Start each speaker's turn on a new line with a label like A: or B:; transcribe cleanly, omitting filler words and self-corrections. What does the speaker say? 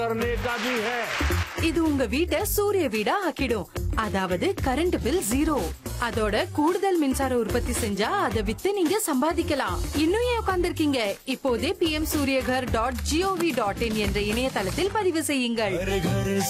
A: करने का भी है।
B: இது உங்க வீட்டை சூரிய வீடா ஆக்கிடும். அதாவது கரண்ட் பில் 0. அதோட கூடுதல் மின்சார உற்பத்தி செஞ்சா அத வித்து நீங்க சம்பாதிக்கலாம். இன்னும் ஏன் உட்கார்ந்திருக்கீங்க? இப்போதே pmsuryaghar.gov.in என்ற இணையதளத்தில் பதிவு செய்யுங்கள்.